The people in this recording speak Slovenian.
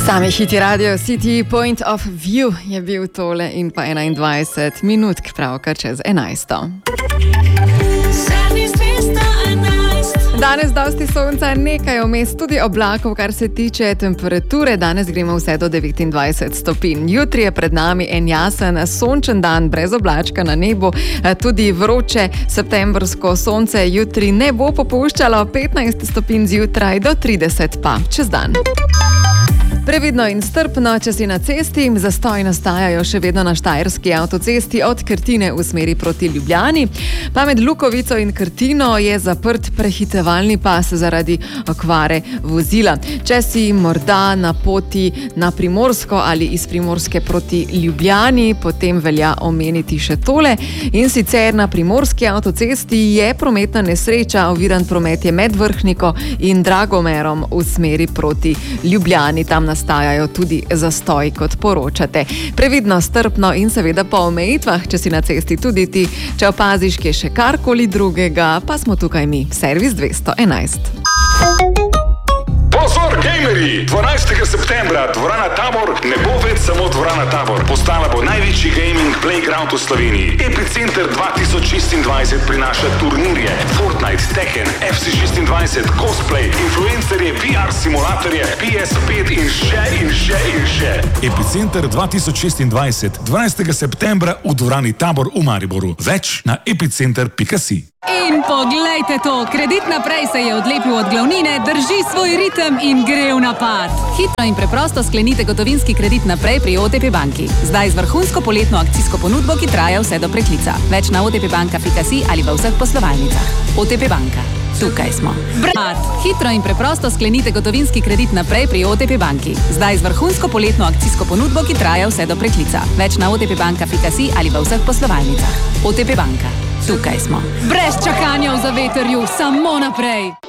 Sami hiti Radio City Point of View je bil tole in pa 21 minut, pravkar čez 11. Danes dosti sonca, nekaj vmes tudi oblakov, kar se tiče temperature. Danes gremo vse do 29 stopinj. Jutri je pred nami en jasen, sončen dan, brez oblačka na nebu, tudi vroče septembrsko sonce jutri ne bo popuščalo, 15 stopinj zjutraj do 30 pa čez dan. Previdno in strpno, če si na cesti, zastoji nastajajo še vedno na Štajerski avtocesti od Krtine v smeri proti Ljubljani. Pa med Lukovico in Krtino je zaprt prehitevalni pas zaradi okvare vozila. Če si morda na poti na Primorsko ali iz Primorske proti Ljubljani, potem velja omeniti še tole. In sicer na Primorski avtocesti je prometna nesreča, oviran promet je med Vrhniko in Dragomerom v smeri proti Ljubljani. Tam nastajajo tudi zastoji, kot poročate. Previdno, strpno in seveda po omejitvah, če si na cesti tudi ti. Če opaziš, kje še karkoli drugega, pa smo tukaj mi, Servis 211. Pozor, gamerji! 12. septembra dvorana Tabor ne bo več samo dvorana Tabor. Postala bo največji gaming playground v Sloveniji. Epicenter 2026 prinaša turnirje, Fortnite, Tekken, FC26, cosplay, influencerje, VR simulatorje, PS5 in še. Epicenter 2026, 12. septembra v dvorani Tabor v Mariboru. Več na epicenter.si. In poglejte to, Kredit Naprej se je odlepil od glavnine, drži svoj ritem in gre v napad. Hitro in preprosto sklenite gotovinski kredit naprej pri OTP banki. Zdaj z vrhunsko poletno akcijsko ponudbo, ki traja vse do preklica. Več na otpbanka.si ali v vseh poslovalnicah. OTP banka. Tukaj smo. Brat! Hitro in preprosto sklenite gotovinski kredit naprej pri OTP banki. Zdaj z vrhunsko poletno akcijsko ponudbo, ki traja vse do preklica. Več na otpbanka.si ali v vseh poslovalnicah. OTP banka. Tukaj smo. Brez čakanja v zavetrju, samo naprej!